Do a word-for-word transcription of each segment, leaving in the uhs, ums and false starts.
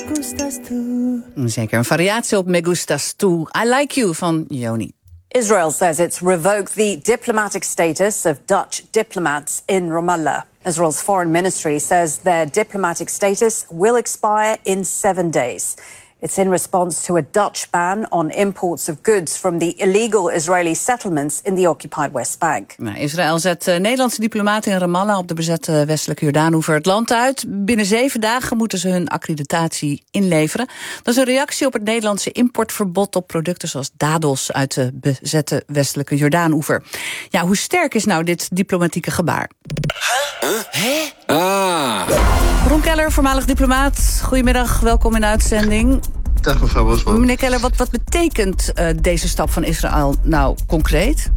gustas tú. Zeker, een variatie op Me Gustas Tú. I Like You van Yoni. Israel says it's revoked the diplomatic status of Dutch diplomats in Ramallah. Israel's foreign ministry says their diplomatic status will expire in seven days. It's in response to a Dutch ban on imports of goods from the illegal Israeli settlements in the occupied West Bank. Nou, Israël zet uh, Nederlandse diplomaten in Ramallah op de bezette westelijke Jordaanoever het land uit. Binnen zeven dagen moeten ze hun accreditatie inleveren. Dat is een reactie op het Nederlandse importverbod op producten zoals dadels uit de bezette westelijke Jordaanoever. Ja, hoe sterk is nou dit diplomatieke gebaar? Huh? Hè? Ah. Ron Keller, voormalig diplomaat. Goedemiddag, welkom in de uitzending. Dag mevrouw Bosman. Meneer Keller, wat, wat betekent uh, deze stap van Israël nou concreet?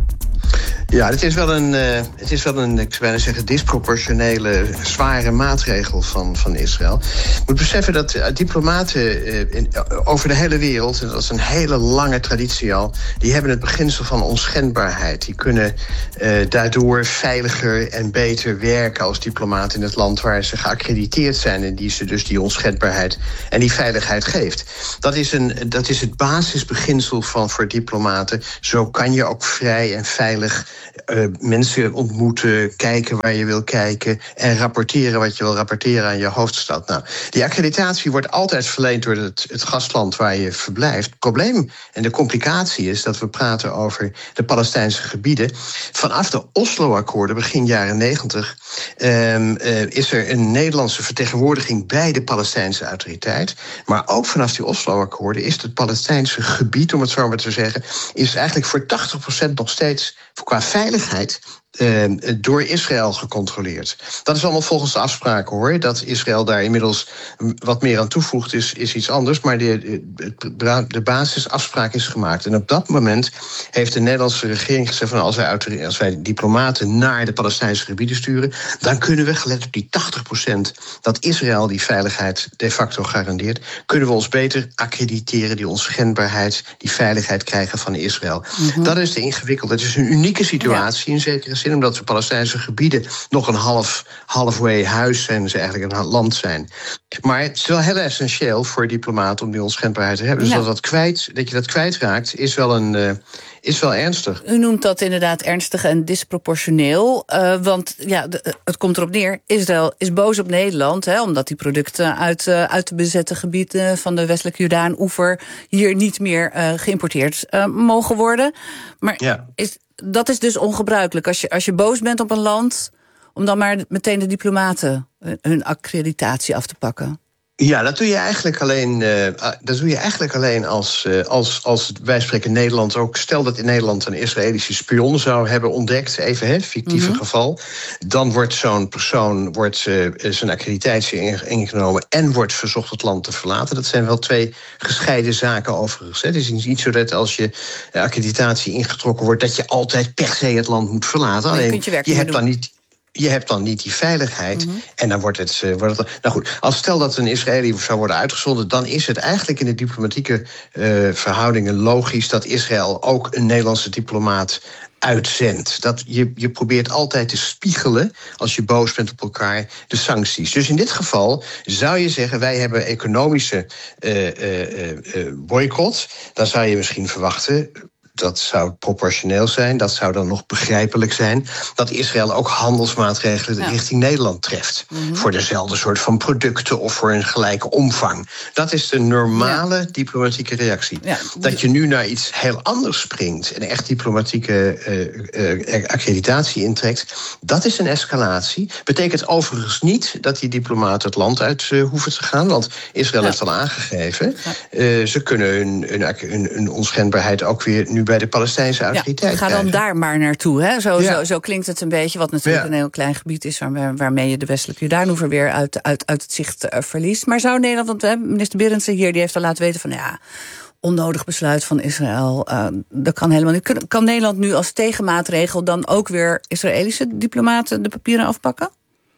Ja, het is wel een, uh, het is wel een, ik zou bijna zeggen, disproportionele, zware maatregel van, van Israël. Je moet beseffen dat uh, diplomaten uh, in, uh, over de hele wereld, en dat is een hele lange traditie al, die hebben het beginsel van onschendbaarheid. Die kunnen uh, daardoor veiliger en beter werken als diplomaat in het land waar ze geaccrediteerd zijn en die ze dus die onschendbaarheid en die veiligheid geeft. Dat is, een, dat is het basisbeginsel van voor diplomaten. Zo kan je ook vrij en veilig Uh, mensen ontmoeten, kijken waar je wil kijken en rapporteren wat je wil rapporteren aan je hoofdstad. Nou, die accreditatie wordt altijd verleend door het, het gastland waar je verblijft. Het probleem en de complicatie is dat we praten over de Palestijnse gebieden. Vanaf de Oslo-akkoorden, begin jaren negentig, um, uh, is er een Nederlandse vertegenwoordiging bij de Palestijnse autoriteit. Maar ook vanaf die Oslo-akkoorden is het Palestijnse gebied, om het zo maar te zeggen, is eigenlijk voor tachtig procent nog steeds qua veiligheid Uh, door Israël gecontroleerd. Dat is allemaal volgens de afspraken, hoor. Dat Israël daar inmiddels wat meer aan toevoegt is, is iets anders. Maar de, de, de basisafspraak is gemaakt. En op dat moment heeft de Nederlandse regering gezegd van als wij, als wij diplomaten naar de Palestijnse gebieden sturen, dan kunnen we, gelet op die tachtig procent dat Israël die veiligheid de facto garandeert, kunnen we ons beter accrediteren, die onschendbaarheid, die veiligheid krijgen van Israël. Mm-hmm. Dat is de ingewikkeld. Het is een unieke situatie, ja, in zekere zin, omdat de Palestijnse gebieden nog een half, halfway huis zijn en ze eigenlijk een land zijn. Maar het is wel heel essentieel voor diplomaten om die onschendbaarheid te hebben. Dus ja, dat, dat, kwijt, dat je dat kwijtraakt is wel, een, uh, is wel ernstig. U noemt dat inderdaad ernstig en disproportioneel. Uh, want ja, de, het komt erop neer, Israël is boos op Nederland, hè, omdat die producten uit, uh, uit de bezette gebieden van de westelijke Jordaanoever hier niet meer uh, geïmporteerd uh, mogen worden. Maar ja, is... dat is dus ongebruikelijk. Als je, als je boos bent op een land, om dan maar meteen de diplomaten hun accreditatie af te pakken. Ja, dat doe je eigenlijk alleen, uh, dat doe je eigenlijk alleen als, uh, als, als wij spreken Nederland ook. Stel dat in Nederland een Israëlische spion zou hebben ontdekt, even hè, fictieve mm-hmm. geval. Dan wordt zo'n persoon wordt, uh, zijn accreditatie ingenomen en wordt verzocht het land te verlaten. Dat zijn wel twee gescheiden zaken overigens. Hè. Het is niet zo dat als je accreditatie ingetrokken wordt, dat je altijd per se het land moet verlaten. Alleen je, je, je hebt dan niet. Je hebt dan niet die veiligheid. Mm-hmm. En dan wordt het, uh, wordt het... Nou goed, als stel dat een Israëli zou worden uitgezonden, dan is het eigenlijk in de diplomatieke uh, verhoudingen logisch dat Israël ook een Nederlandse diplomaat uitzendt. Dat je, je probeert altijd te spiegelen, als je boos bent op elkaar, de sancties. Dus in dit geval zou je zeggen, wij hebben economische uh, uh, uh, boycott. Dan zou je misschien verwachten, dat zou proportioneel zijn, dat zou dan nog begrijpelijk zijn, dat Israël ook handelsmaatregelen ja. richting Nederland treft. Mm-hmm. Voor dezelfde soort van producten of voor een gelijke omvang. Dat is de normale ja. diplomatieke reactie. Ja. Dat je nu naar iets heel anders springt en echt diplomatieke uh, uh, accreditatie intrekt, dat is een escalatie. Betekent overigens niet dat die diplomaten het land uit uh, hoeven te gaan, want Israël ja. heeft al aangegeven, ja. uh, ze kunnen hun, hun, hun, hun onschendbaarheid ook weer nu bij de Palestijnse autoriteit. Ja, ga dan daar maar naartoe. Hè? Zo, ja. zo, zo klinkt het een beetje, wat natuurlijk ja. een heel klein gebied is, waar, waarmee je de westelijke Jordaanoever weer uit, uit, uit het zicht uh, verliest. Maar zou Nederland, want hè, minister Berendsen hier, die heeft al laten weten van ja, onnodig besluit van Israël, uh, dat kan helemaal niet. Kan Nederland nu als tegenmaatregel dan ook weer Israëlische diplomaten de papieren afpakken?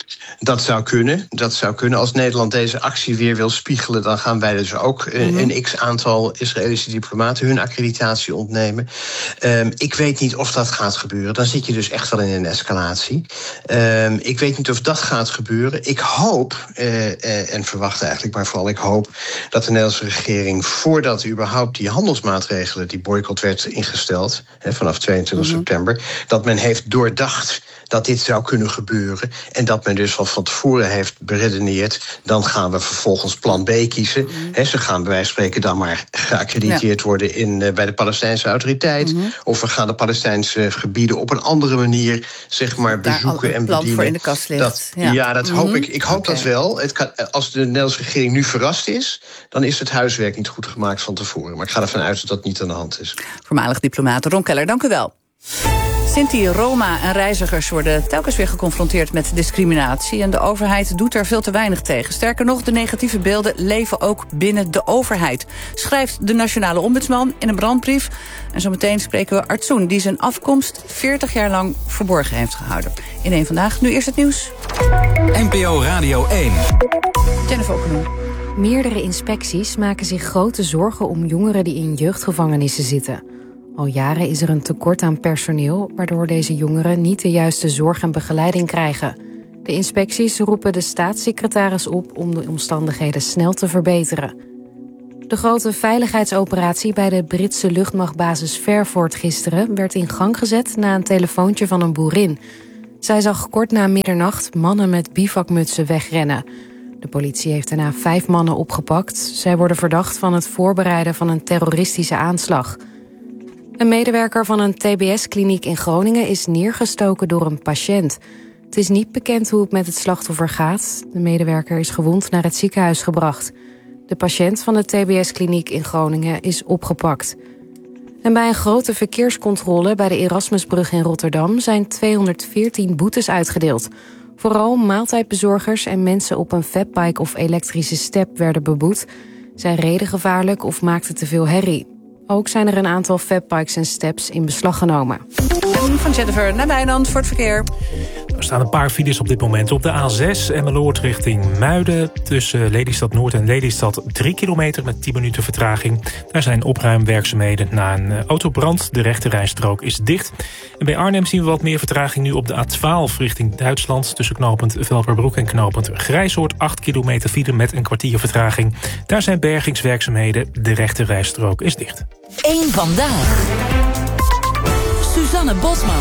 Dat zou kunnen. Dat zou kunnen. Als Nederland deze actie weer wil spiegelen, dan gaan wij dus ook uh, mm-hmm. een x-aantal Israëlische diplomaten hun accreditatie ontnemen. Um, ik weet niet of dat gaat gebeuren. Dan zit je dus echt wel in een escalatie. Um, ik weet niet of dat gaat gebeuren. Ik hoop, uh, uh, en verwacht eigenlijk, maar vooral ik hoop dat de Nederlandse regering, voordat überhaupt die handelsmaatregelen, die boycott werd ingesteld, hè, vanaf tweeëntwintig mm-hmm. september, dat men heeft doordacht dat dit zou kunnen gebeuren. En dat men dus al van tevoren heeft beredeneerd, dan gaan we vervolgens plan B kiezen. Mm-hmm. He, ze gaan bij wijze van spreken dan maar geaccrediteerd ja. worden in, uh, bij de Palestijnse autoriteit. Mm-hmm. Of we gaan de Palestijnse gebieden op een andere manier zeg maar bezoeken en bedienen. Voor in de kast ligt. Dat, ja. ja, dat mm-hmm. hoop ik. Ik hoop okay. dat wel. Het kan, als de Nederlandse regering nu verrast is, dan is het huiswerk niet goed gemaakt van tevoren. Maar ik ga ervan uit dat dat niet aan de hand is. Voormalig diplomaat Ron Keller, dank u wel. Sinti, Roma en reizigers worden telkens weer geconfronteerd met discriminatie. En de overheid doet er veel te weinig tegen. Sterker nog, de negatieve beelden leven ook binnen de overheid, schrijft de Nationale Ombudsman in een brandbrief. En zometeen spreken we Artsoen, die zijn afkomst veertig jaar lang verborgen heeft gehouden. In één Vandaag, nu eerst het nieuws. N P O Radio één. Jennifer Okenoen. Meerdere inspecties maken zich grote zorgen om jongeren die in jeugdgevangenissen zitten. Al jaren is er een tekort aan personeel, waardoor deze jongeren niet de juiste zorg en begeleiding krijgen. De inspecties roepen de staatssecretaris op om de omstandigheden snel te verbeteren. De grote veiligheidsoperatie bij de Britse luchtmachtbasis Fairford gisteren werd in gang gezet na een telefoontje van een boerin. Zij zag kort na middernacht mannen met bivakmutsen wegrennen. De politie heeft daarna vijf mannen opgepakt. Zij worden verdacht van het voorbereiden van een terroristische aanslag. Een medewerker van een T B S-kliniek in Groningen is neergestoken door een patiënt. Het is niet bekend hoe het met het slachtoffer gaat. De medewerker is gewond naar het ziekenhuis gebracht. De patiënt van de T B S-kliniek in Groningen is opgepakt. En bij een grote verkeerscontrole bij de Erasmusbrug in Rotterdam zijn tweehonderdveertien boetes uitgedeeld. Vooral maaltijdbezorgers en mensen op een fatbike of elektrische step werden beboet. Zij reden gevaarlijk of maakten te veel herrie. Ook zijn er een aantal fatbikes en steps in beslag genomen. En van Jennifer naar Wijnand voor het verkeer. Er staan een paar files op dit moment op de A zes Emmeloord richting Muiden. Tussen Lelystad Noord en Lelystad drie kilometer met tien minuten vertraging. Daar zijn opruimwerkzaamheden na een autobrand. De rechterrijstrook is dicht. En bij Arnhem zien we wat meer vertraging nu op de A twaalf richting Duitsland. Tussen knooppunt Velperbroek en knooppunt Grijsoord acht kilometer file met een kwartier vertraging. Daar zijn bergingswerkzaamheden. De rechterrijstrook is dicht. Eén Vandaag. Suzanne Bosman.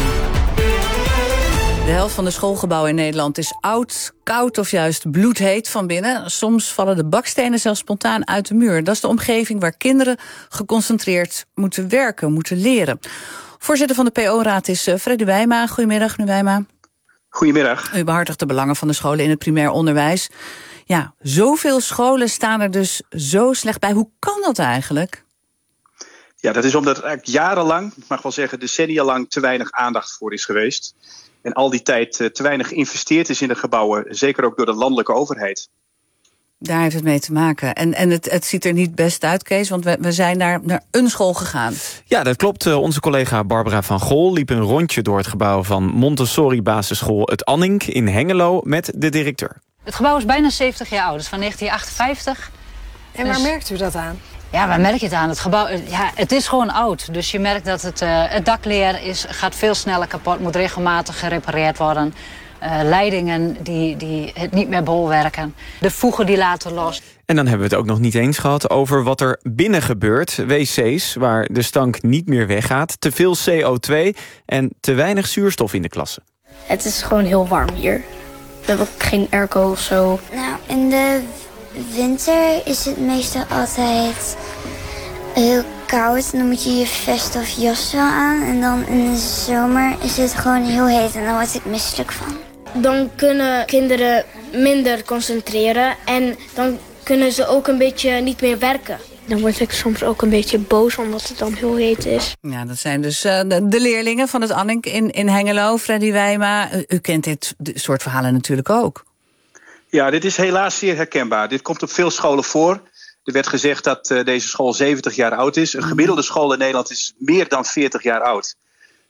De helft van de schoolgebouwen in Nederland is oud, koud of juist bloedheet van binnen. Soms vallen de bakstenen zelfs spontaan uit de muur. Dat is de omgeving waar kinderen geconcentreerd moeten werken, moeten leren. Voorzitter van de P O-raad is Freddy Wijma. Goedemiddag, meneer Wijma. Goedemiddag. U behartigt de belangen van de scholen in het primair onderwijs. Ja, zoveel scholen staan er dus zo slecht bij. Hoe kan dat eigenlijk? Ja, dat is omdat er eigenlijk jarenlang, ik mag wel zeggen decennia lang, te weinig aandacht voor is geweest. En al die tijd te weinig geïnvesteerd is in de gebouwen, zeker ook door de landelijke overheid. Daar heeft het mee te maken. En, en het, het ziet er niet best uit, Kees, want we, we zijn naar, naar een school gegaan. Ja, dat klopt. Onze collega Barbara van Gol liep een rondje door het gebouw van Montessori basisschool Het Annink in Hengelo met de directeur. Het gebouw is bijna zeventig jaar oud, het is van negentien achtenvijftig. En waar dus merkt u dat aan? Ja, waar merk je het aan? Het gebouw, ja, het is gewoon oud. Dus je merkt dat het, uh, het dakleer is, gaat veel sneller kapot, moet regelmatig gerepareerd worden. Uh, leidingen die, die het niet meer bolwerken. De voegen die laten los. En dan hebben we het ook nog niet eens gehad over wat er binnen gebeurt. W C's waar de stank niet meer weggaat. Te veel C O twee en te weinig zuurstof in de klasse. Het is gewoon heel warm hier. We hebben ook geen airco of zo. Nou, in de winter is het meestal altijd heel koud. Dan moet je je vest of jas wel aan. En dan in de zomer is het gewoon heel heet en dan word ik misselijk van. Dan kunnen kinderen minder concentreren en dan kunnen ze ook een beetje niet meer werken. Dan word ik soms ook een beetje boos omdat het dan heel heet is. Ja, dat zijn dus uh, de, de leerlingen van het Annink in, in Hengelo. Freddy Wijma, u, u kent dit soort verhalen natuurlijk ook. Ja, dit is helaas zeer herkenbaar. Dit komt op veel scholen voor. Er werd gezegd dat uh, deze school zeventig jaar oud is. Een gemiddelde school in Nederland is meer dan veertig jaar oud.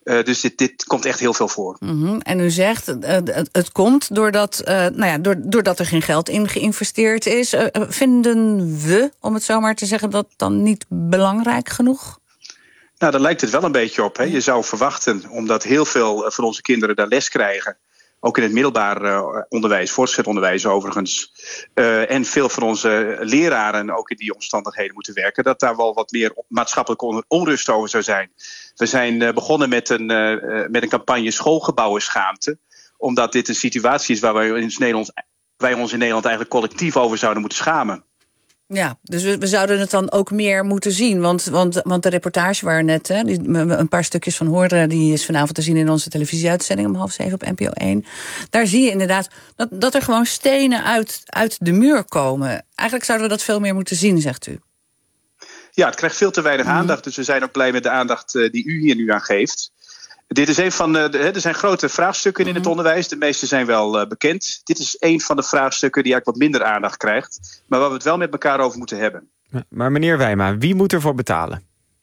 Uh, dus dit, dit komt echt heel veel voor. Mm-hmm. En u zegt, uh, het, het komt doordat, uh, nou ja, doordat er geen geld in geïnvesteerd is. Uh, vinden we, om het zo maar te zeggen, dat dan niet belangrijk genoeg? Nou, daar lijkt het wel een beetje op. Hè. Je zou verwachten, omdat heel veel van onze kinderen daar les krijgen, ook in het middelbaar uh, onderwijs, voortgezet onderwijs overigens, uh, en veel van onze leraren ook in die omstandigheden moeten werken, dat daar wel wat meer maatschappelijke onrust over zou zijn. We zijn uh, begonnen met een, uh, met een campagne Schoolgebouwen Schaamte, omdat dit een situatie is waar wij, in Nederland, wij ons in Nederland eigenlijk collectief over zouden moeten schamen. Ja, dus we, we zouden het dan ook meer moeten zien. Want, want, want de reportage waar net hè, die, een paar stukjes van hoorden, die is vanavond te zien in onze televisieuitzending om half zeven op N P O één. Daar zie je inderdaad dat, dat er gewoon stenen uit, uit de muur komen. Eigenlijk zouden we dat veel meer moeten zien, zegt u. Ja, het krijgt veel te weinig aandacht. Dus we zijn ook blij met de aandacht uh, die u hier nu aan geeft. Dit is een van de, de, er zijn grote vraagstukken in het onderwijs. De meeste zijn wel uh, bekend. Dit is een van de vraagstukken die eigenlijk wat minder aandacht krijgt. Maar waar we het wel met elkaar over moeten hebben. Maar meneer Wijma, wie moet ervoor betalen?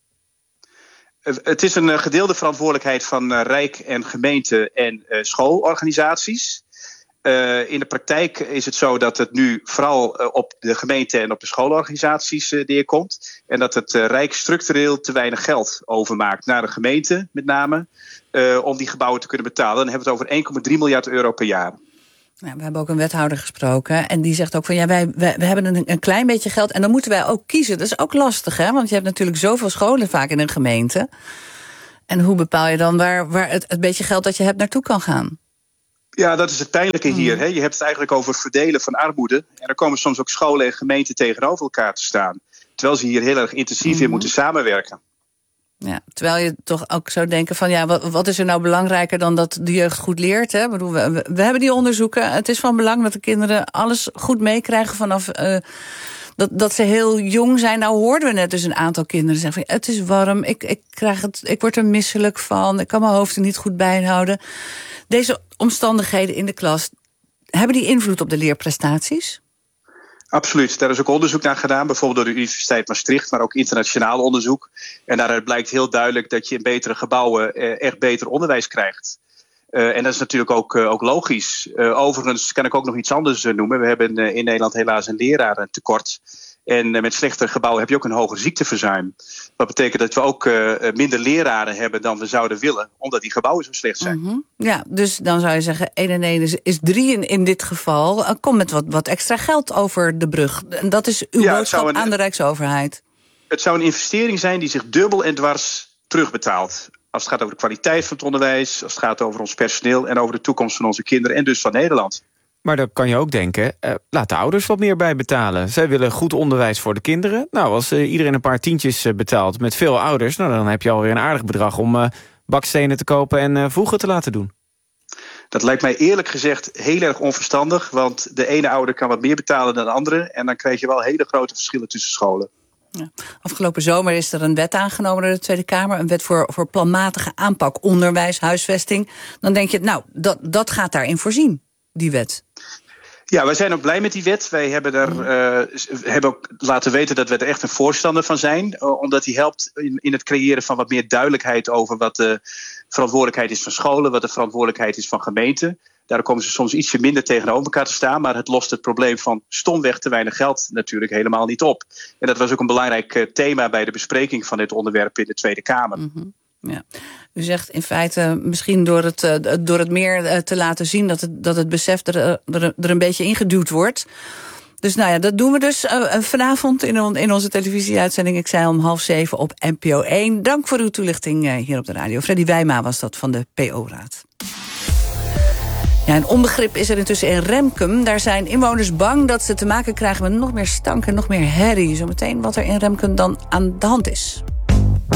Uh, het is een uh, gedeelde verantwoordelijkheid van uh, Rijk en gemeente en uh, schoolorganisaties. Uh, in de praktijk is het zo dat het nu vooral uh, op de gemeente en op de schoolorganisaties uh, neerkomt. En dat het uh, Rijk structureel te weinig geld overmaakt naar de gemeente met name. Uh, om die gebouwen te kunnen betalen. Dan hebben we het over één komma drie miljard euro per jaar. Ja, we hebben ook een wethouder gesproken en die zegt ook van ja, wij, wij we hebben een, een klein beetje geld en dan moeten wij ook kiezen. Dat is ook lastig, hè? Want je hebt natuurlijk zoveel scholen vaak in een gemeente. En hoe bepaal je dan waar, waar het, het beetje geld dat je hebt naartoe kan gaan? Ja, dat is het pijnlijke hier. Hè. Je hebt het eigenlijk over verdelen van armoede. En er komen soms ook scholen en gemeenten tegenover elkaar te staan. Terwijl ze hier heel erg intensief mm-hmm. in moeten samenwerken. Ja, terwijl je toch ook zou denken van ja, wat, wat is er nou belangrijker dan dat de jeugd goed leert? Hè? Ik bedoel, we, we, we hebben die onderzoeken. Het is van belang dat de kinderen alles goed meekrijgen vanaf uh, dat, dat ze heel jong zijn. Nou hoorden we net dus een aantal kinderen zeggen van het is warm, ik, ik, krijg het, ik word er misselijk van, ik kan mijn hoofd er niet goed bijhouden. Deze omstandigheden in de klas, hebben die invloed op de leerprestaties? Absoluut. Daar is ook onderzoek naar gedaan, bijvoorbeeld door de Universiteit Maastricht, maar ook internationaal onderzoek. En daaruit blijkt heel duidelijk dat je in betere gebouwen eh, echt beter onderwijs krijgt. Uh, en dat is natuurlijk ook, uh, ook logisch. Uh, overigens kan ik ook nog iets anders uh, noemen. We hebben uh, in Nederland helaas een lerarentekort. En uh, met slechte gebouwen heb je ook een hoger ziekteverzuim. Dat betekent dat we ook uh, minder leraren hebben dan we zouden willen, omdat die gebouwen zo slecht zijn. Mm-hmm. Ja, dus dan zou je zeggen, één en één is, is drie in, in dit geval. Uh, kom met wat, wat extra geld over de brug. En dat is uw ja, boodschap een, aan de Rijksoverheid. Het zou een investering zijn die zich dubbel en dwars terugbetaalt. Als het gaat over de kwaliteit van het onderwijs, als het gaat over ons personeel en over de toekomst van onze kinderen en dus van Nederland. Maar dan kan je ook denken, uh, laat de ouders wat meer bijbetalen. Zij willen goed onderwijs voor de kinderen. Nou, als uh, iedereen een paar tientjes uh, betaalt met veel ouders, nou, dan heb je alweer een aardig bedrag om uh, bakstenen te kopen en uh, voegen te laten doen. Dat lijkt mij eerlijk gezegd heel erg onverstandig, want de ene ouder kan wat meer betalen dan de andere en dan krijg je wel hele grote verschillen tussen scholen. Ja. Afgelopen zomer is er een wet aangenomen door de Tweede Kamer. Een wet voor, voor planmatige aanpak onderwijs, huisvesting. Dan denk je, nou, dat, dat gaat daarin voorzien, die wet. Ja, wij zijn ook blij met die wet. Wij hebben, er, uh, hebben ook laten weten dat we er echt een voorstander van zijn. Uh, omdat die helpt in, in het creëren van wat meer duidelijkheid over wat de verantwoordelijkheid is van scholen, wat de verantwoordelijkheid is van gemeenten. Daar komen ze soms ietsje minder tegenover elkaar te staan, maar het lost het probleem van stomweg te weinig geld natuurlijk helemaal niet op. En dat was ook een belangrijk uh, thema bij de bespreking van dit onderwerp in de Tweede Kamer. Mm-hmm. Ja. U zegt in feite, misschien door het, uh, door het meer uh, te laten zien dat het, dat het besef er, er, er een beetje ingeduwd wordt. Dus nou ja, dat doen we dus uh, vanavond in, on, in onze televisieuitzending. Ik zei om half zeven op N P O één. Dank voor uw toelichting uh, hier op de radio. Freddy Wijma was dat van de P O-raad. Ja, een onbegrip is er intussen in Remkem. Daar zijn inwoners bang dat ze te maken krijgen met nog meer stank en nog meer herrie. Zometeen wat er in Remkem dan aan de hand is.